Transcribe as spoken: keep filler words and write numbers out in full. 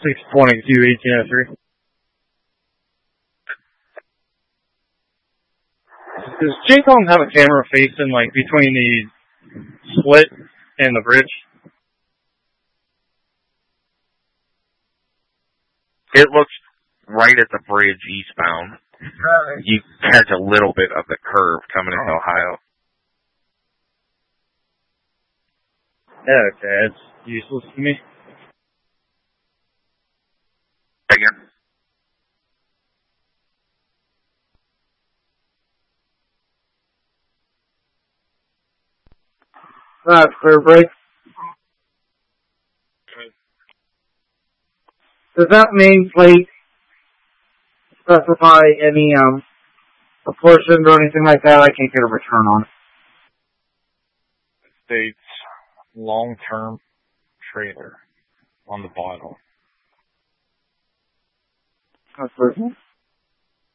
six twenty-two, eighteen oh three. Does J COM have a camera facing, like, between the split and the bridge? It looks right at the bridge eastbound. Right. You catch a little bit of the curve coming into Ohio. Yeah, okay, it's useless to me. Again. That's clear break. Does that nameplate specify any um proportions or anything like that? I can't get a return on it. It states long-term trailer on the bottle. That's